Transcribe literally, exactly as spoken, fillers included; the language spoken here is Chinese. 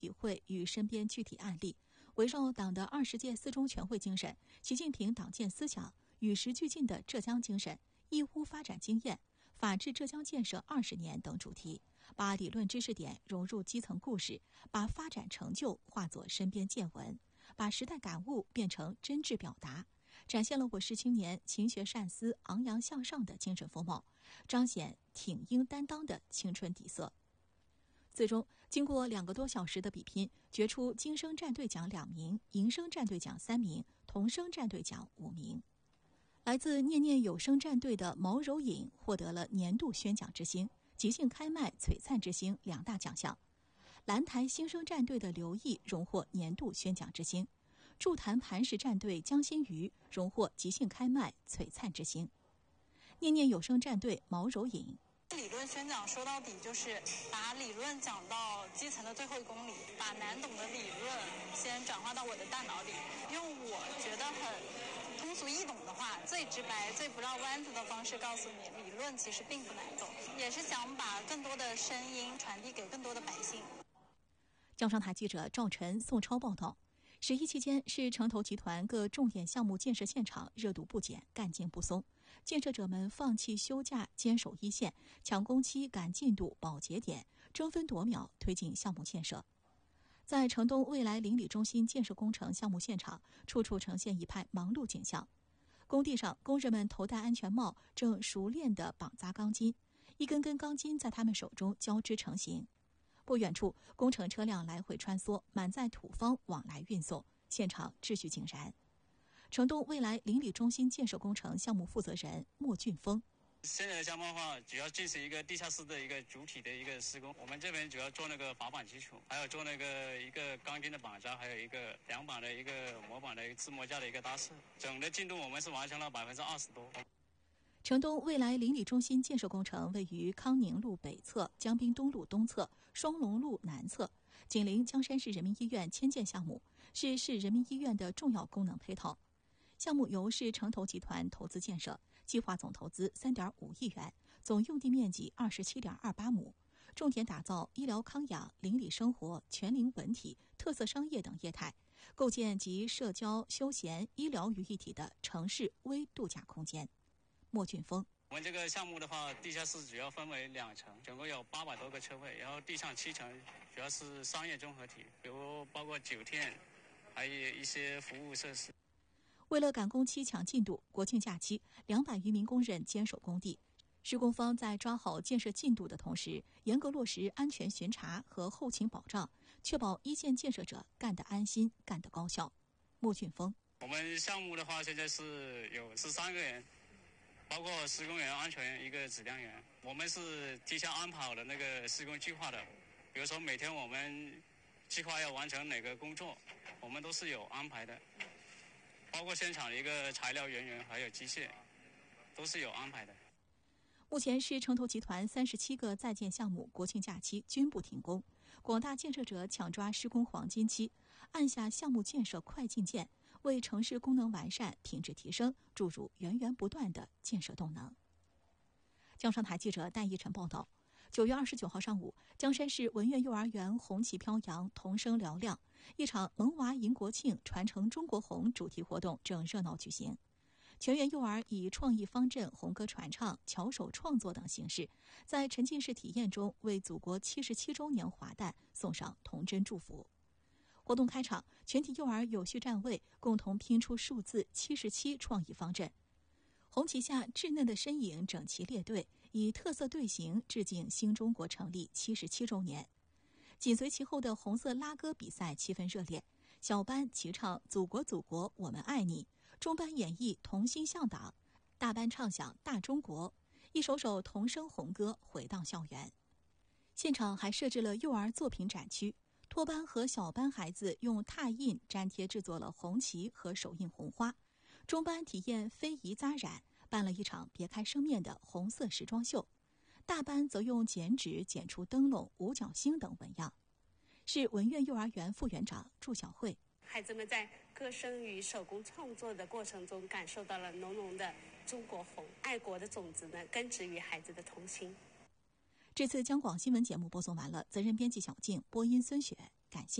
与会与身边具体案例，围绕党的二十届四中全会精神、习近平党建思想、与时俱进的浙江精神、义乌发展经验、法治浙江建设二十年等主题，把理论知识点融入基层故事，把发展成就化作身边见闻，把时代感悟变成真挚表达，展现了我市青年勤学善思、昂扬向上的精神风貌，彰显挺膺担当的青春底色。最终，经过两个多小时的比拼，决出京声战队奖两名、银声战队奖三名、童声战队奖五名。来自念念有声战队的毛柔颖获得了年度宣讲之星、即兴开麦璀璨之星两大奖项。蓝台新生战队的刘毅荣获年度宣讲之星，筑坛磐石战队江新瑜荣获即兴开麦璀璨之星。念念有声战队毛柔颖。 理论宣讲说到底就是把理论讲到基层的最后一公里，把难懂的理论先转化到我的大脑里，用我觉得很通俗易懂的话，最直白最不绕弯子的方式告诉你，理论其实并不难懂，也是想把更多的声音传递给更多的百姓。 江商台记者赵晨、宋超报道。十一期间是城投集团各重点项目建设现场热度不减、干劲不松，建设者们放弃休假，坚守一线，抢工期、赶进度、保节点，争分夺秒推进项目建设。在城东未来邻里中心建设工程项目现场，处处呈现一派忙碌景象。工地上，工人们头戴安全帽，正熟练地绑扎钢筋，一根根钢筋在他们手中交织成型。不远处，工程车辆来回穿梭，满载土方往来运送，现场秩序井然。城东未来邻里中心建设工程项目负责人莫俊峰： 现在的项目的话，主要进行一个地下室的一个主体的一个施工。我们这边主要做那个砝板基础，还有做那个一个钢筋的绑扎，还有一个梁板的一个模板的一个自模架的一个搭设。整的进度我们是完成了百分之二十多。 城东未来邻里中心建设工程位于康宁路北侧、江滨东路东侧、双龙路南侧，紧邻江山市人民医院迁建项目，是市人民医院的重要功能配套。项目由市城投集团投资建设，计划总投资 三点五亿元，总用地面积 二十七点二八亩，重点打造医疗康养、邻里生活、全龄文体、特色商业等业态，构建集社交、休闲、医疗于一体的城市微度假空间。莫俊峰： 我们这个项目的话，地下室主要分为两层，总共有八百多个车位，然后地上七层主要是商业综合体，比如包括酒店，还有一些服务设施。 为了赶工期抢进度，国庆假期两百余名工人坚守工地。施工方在抓好建设进度的同时，严格落实安全巡查和后勤保障，确保一线建设者干得安心、干得高效。莫俊峰： 我们项目的话，现在是有十三个人，包括施工员、安全员、一个质量员。我们是提前安排好的那个施工计划的，比如说每天我们计划要完成哪个工作，我们都是有安排的，包括现场的一个材料人员还有机械，都是有安排的。 目前市城投集团三十七个在建项目国庆假期均不停工，广大建设者抢抓施工黄金期，按下项目建设快进键，为城市功能完善、品质提升注入源源不断的建设动能。江商台记者戴一晨报道。九月二十九号上午，江山市文苑幼儿园红旗飘扬，童声嘹亮，一场萌娃迎国庆、传承中国红主题活动正热闹举行。全园幼儿以创意方阵、红歌传唱、巧手创作等形式，在沉浸式体验中为祖国七十七周年华诞送上童真祝福。活动开场，全体幼儿有序站位，共同拼出数字七十七创意方阵。红旗下稚嫩的身影整齐列队，以特色队形致敬新中国成立七十七周年。紧随其后的红色拉歌比赛气氛热烈，小班齐唱祖国祖国我们爱你，中班演绎同心向党，大班唱响大中国，一首首童声红歌回荡校园。现场还设置了幼儿作品展区，托班和小班孩子用拓印粘贴制作了红旗和手印红花，中班体验非遗扎染，办了一场别开生面的红色时装秀，大班则用剪纸剪出灯笼、五角星等纹样。是文苑幼儿园副园长祝小慧： 孩子们在歌声与手工创作的过程中，感受到了浓浓的中国红，爱国的种子呢根植于孩子的童心。 这次江广新闻节目播送完了，责任编辑小静，播音孙雪。 感谢。